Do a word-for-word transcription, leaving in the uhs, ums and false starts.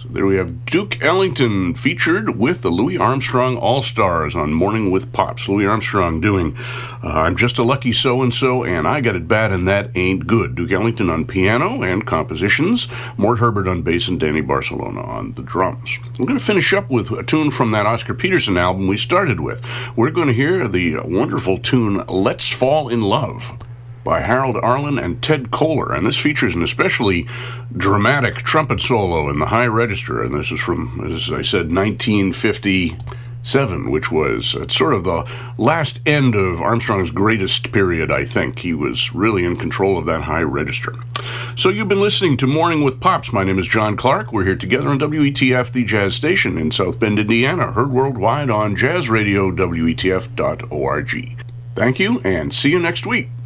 There we have Duke Ellington featured with the Louis Armstrong All-Stars on Morning with Pops. Louis Armstrong doing uh, I'm Just a Lucky So-and-So and I Got It Bad and That Ain't Good. Duke Ellington on piano and compositions, Mort Herbert on bass, and Danny Barcelona on the drums. We're going to finish up with a tune from that Oscar Peterson album we started with. We're going to hear the wonderful tune Let's Fall in Love by Harold Arlen and Ted Koehler, and this features an especially dramatic trumpet solo in the high register, and this is from, as I said, nineteen fifty-seven, which was at sort of the last end of Armstrong's greatest period, I think. He was really in control of that high register. So you've been listening to Morning with Pops. My name is John Clark. We're here together on W E T F, the Jazz Station in South Bend, Indiana, heard worldwide on jazz radio W E T F dot org. Thank you, and see you next week.